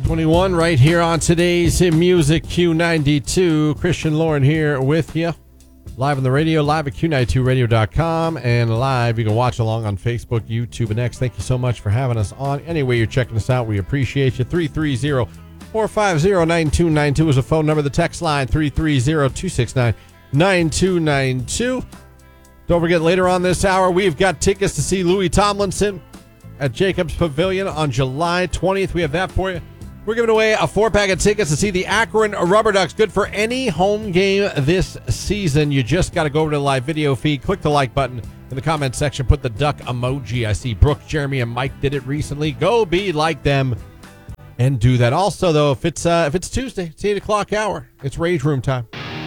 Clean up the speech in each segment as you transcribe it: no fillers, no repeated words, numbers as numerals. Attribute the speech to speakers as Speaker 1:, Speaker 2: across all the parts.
Speaker 1: 21 right here on today's Music Q92. Christian Lauren here with you. Live on the radio, live at Q92radio.com, and live. You can watch along on Facebook, YouTube, and X. Thank you so much for having us on. Anyway, you're checking us out. We appreciate you. 330-450-9292 is a phone number. The text line, 330-269-9292. Don't forget, later on this hour, we've got tickets to see Louis Tomlinson at Jacobs Pavilion on July 20th. We have that for you. We're giving away a 4-pack of tickets to see the Akron Rubber Ducks. Good for any home game this season. You just got to go over to the live video feed, click the like button in the comment section, put the duck emoji. I see Brooke, Jeremy, and Mike did it recently. Go be like them and do that. Also, though, if it's Tuesday, it's 8 o'clock hour. It's Rage Room time.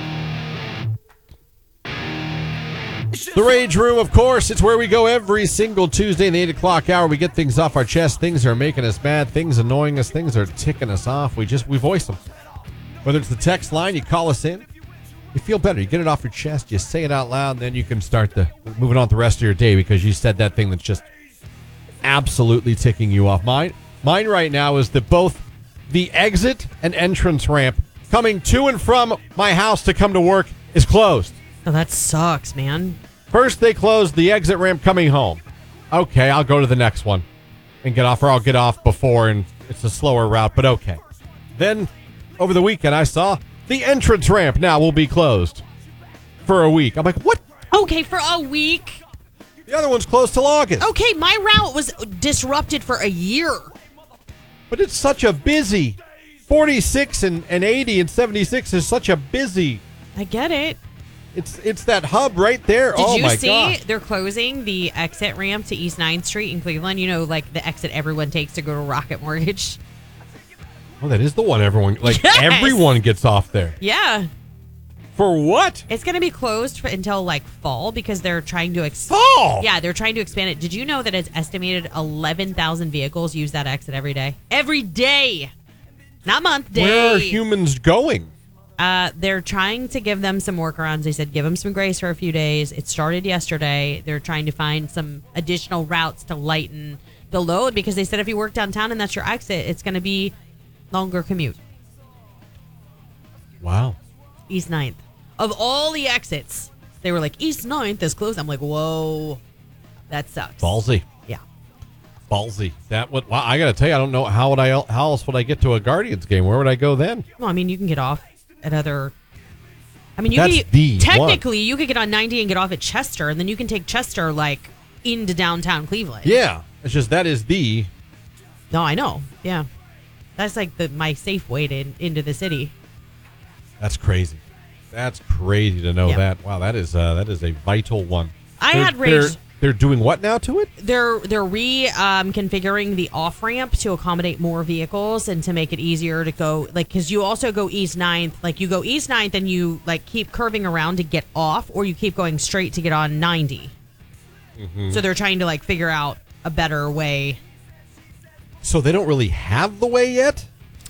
Speaker 1: The Rage Room, of course, it's where we go every single Tuesday in the 8 o'clock hour. We get things off our chest. Things are making us mad. Things annoying us. Things are ticking us off. We voice them. Whether it's the text line, you call us in. You feel better. You get it off your chest. You say it out loud, and then you can start moving on the rest of your day because you said that thing that's just absolutely ticking you off. Mine right now is that both the exit and entrance ramp coming to and from my house to come to work is closed.
Speaker 2: Oh, that sucks, man.
Speaker 1: First, they closed the exit ramp coming home. Okay, I'll go to the next one and get off, or I'll get off before, and it's a slower route, but okay. Then, over the weekend, I saw the entrance ramp now will be closed for a week. I'm like, what?
Speaker 2: Okay, for a week?
Speaker 1: The other one's closed till August.
Speaker 2: Okay, my route was disrupted for a year.
Speaker 1: But it's such a busy 46 and 80 and 76 is such a busy.
Speaker 2: I get it.
Speaker 1: It's that hub right there.
Speaker 2: Did you
Speaker 1: my
Speaker 2: see
Speaker 1: God.
Speaker 2: They're closing the exit ramp to East 9th Street in Cleveland? You know, like the exit everyone takes to go to Rocket Mortgage.
Speaker 1: Oh, that is the one everyone,
Speaker 2: Yes!
Speaker 1: Everyone gets off there.
Speaker 2: Yeah.
Speaker 1: For what?
Speaker 2: It's going to be closed until like fall because they're trying to
Speaker 1: Fall?
Speaker 2: Yeah, they're trying to expand it. Did you know that it's estimated 11,000 vehicles use that exit every day? Every day. Not month, day.
Speaker 1: Where are humans going?
Speaker 2: They're trying to give them some workarounds. They said give them some grace for a few days. It started yesterday. They're trying to find some additional routes to lighten the load because they said if you work downtown and that's your exit, it's going to be longer commute.
Speaker 1: Wow.
Speaker 2: East 9th. Of all the exits, they were like, East 9th is closed. I'm like, whoa, that sucks.
Speaker 1: Ballsy.
Speaker 2: Yeah.
Speaker 1: Ballsy. Wow, I got to tell you, I don't know how else would I get to a Guardians game? Where would I go then?
Speaker 2: Well, I mean, you can get off at other. I mean, you could get on 90 and get off at Chester, and then you can take Chester like into downtown Cleveland.
Speaker 1: Yeah, it's just that is the.
Speaker 2: No, I know. Yeah, that's like my safe way into the city.
Speaker 1: That's crazy. That's crazy to know that. Wow, that is a vital one. They're doing what now to it?
Speaker 2: They're configuring the off ramp to accommodate more vehicles and to make it easier to go, like, because you also go East 9th, like you go East 9th and you like keep curving around to get off, or you keep going straight to get on 90. Mm-hmm. So they're trying to like figure out a better way.
Speaker 1: So they don't really have the way yet.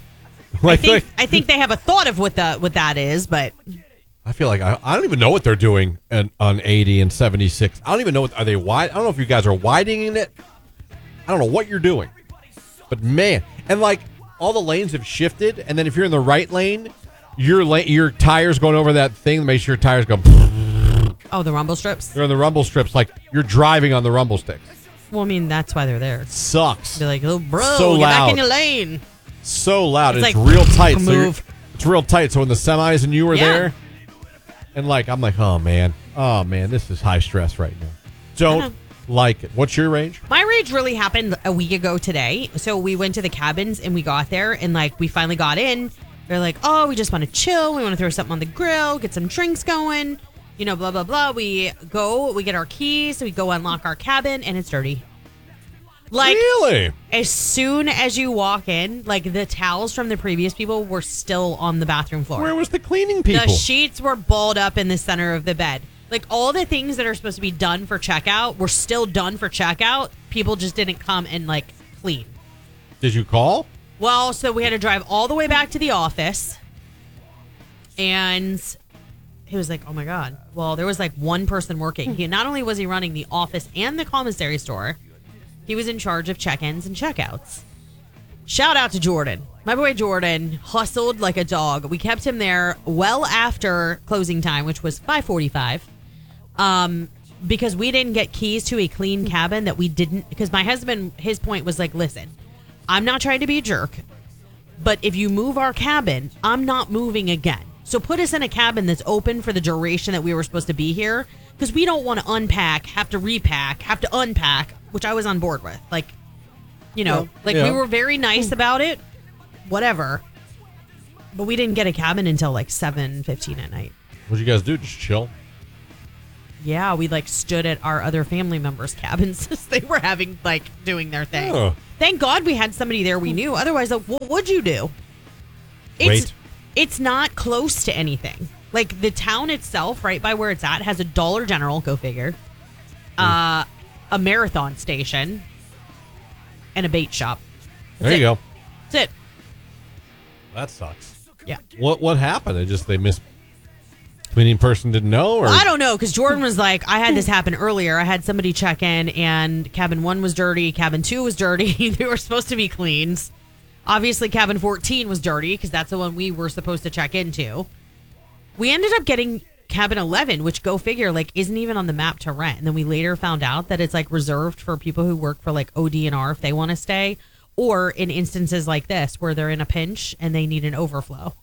Speaker 2: I think they have a thought of what that is, but.
Speaker 1: I feel like I don't even know what they're doing on 80 and 76. I don't even know are they wide? I don't know if you guys are widening it. I don't know what you're doing. But man, and like all the lanes have shifted, and then if you're in the right lane, your tires going over that thing makes your tires go.
Speaker 2: Oh, the rumble strips?
Speaker 1: They're on the rumble strips like you're driving on the rumble sticks.
Speaker 2: Well, I mean, that's why they're there.
Speaker 1: It sucks.
Speaker 2: They're like, oh, bro,
Speaker 1: so
Speaker 2: get
Speaker 1: loud.
Speaker 2: back in your lane.
Speaker 1: So loud. It's
Speaker 2: like,
Speaker 1: real tight.
Speaker 2: Move.
Speaker 1: It's real tight. So when the semis and you were there, and like, I'm like, oh man, this is high stress right now. Don't like it. What's your rage?
Speaker 2: My rage really happened a week ago today. So we went to the cabins and we got there and like we finally got in. They're like, oh, we just want to chill. We want to throw something on the grill, get some drinks going, you know, blah, blah, blah. We get our keys, we go unlock our cabin, and it's dirty. Like,
Speaker 1: really?
Speaker 2: As soon as you walk in, like the towels from the previous people were still on the bathroom floor.
Speaker 1: Where was the cleaning people?
Speaker 2: The sheets were balled up in the center of the bed. Like all the things that are supposed to be done for checkout were still done for checkout. People just didn't come and like clean.
Speaker 1: Did you call?
Speaker 2: Well, so we had to drive all the way back to the office. And he was like, oh my God. Well, there was like one person working. Not only was he running the office and the commissary store, he was in charge of check-ins and checkouts. Shout out to Jordan. My boy Jordan hustled like a dog. We kept him there well after closing time, which was 5:45. Because we didn't get keys to a clean cabin that we didn't. Because my husband, his point was like, listen, I'm not trying to be a jerk, but if you move our cabin, I'm not moving again. So put us in a cabin that's open for the duration that we were supposed to be here. Because we don't want to unpack, have to repack, have to unpack, which I was on board with. Like, we were very nice about it. Whatever. But we didn't get a cabin until like 7:15 at night.
Speaker 1: What'd you guys do? Just chill?
Speaker 2: Yeah, we like stood at our other family members' cabins as they were doing their thing.
Speaker 1: Oh.
Speaker 2: Thank God we had somebody there we knew. Otherwise, like, what would you do?
Speaker 1: Wait.
Speaker 2: It's not close to anything. Like the town itself, right by where it's at, has a Dollar General, go figure, a marathon station, and a bait shop.
Speaker 1: There you go.
Speaker 2: That's it.
Speaker 1: That sucks.
Speaker 2: Yeah.
Speaker 1: What happened? They missed. Cleaning person didn't know, or
Speaker 2: I don't know, because Jordan was like, I had this happen earlier. I had somebody check in, and cabin 1 was dirty, cabin 2 was dirty. They were supposed to be cleaned. Obviously, cabin 14 was dirty because that's the one we were supposed to check into. We ended up getting cabin 11, which, go figure, like isn't even on the map to rent. And then we later found out that it's like reserved for people who work for like ODNR if they want to stay, or in instances like this where they're in a pinch and they need an overflow.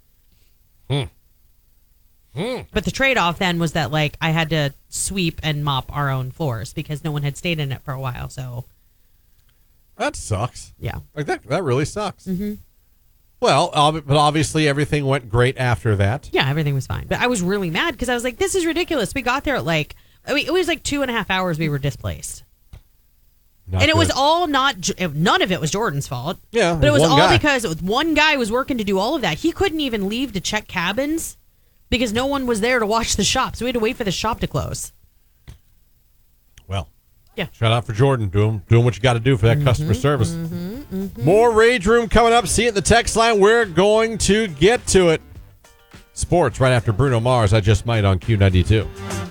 Speaker 2: But the trade-off then was that like I had to sweep and mop our own floors because no one had stayed in it for a while. So
Speaker 1: that sucks.
Speaker 2: Yeah,
Speaker 1: like that really sucks. Mm-hmm. Well, but obviously everything went great after that.
Speaker 2: Yeah, everything was fine. But I was really mad because I was like, this is ridiculous. We got there at it was like 2.5 hours we were displaced.
Speaker 1: Not
Speaker 2: and it
Speaker 1: good.
Speaker 2: was all none of it was Jordan's fault.
Speaker 1: Yeah,
Speaker 2: but it was all
Speaker 1: guy.
Speaker 2: because one guy was working to do all of that. He couldn't even leave to check cabins because no one was there to watch the shop. So we had to wait for the shop to close.
Speaker 1: Well,
Speaker 2: yeah.
Speaker 1: Shout out for Jordan doing what you got to do for that customer service. More Rage Room coming up. See it in the text line. We're going to get to it. Sports right after Bruno Mars. I Just Might on Q92.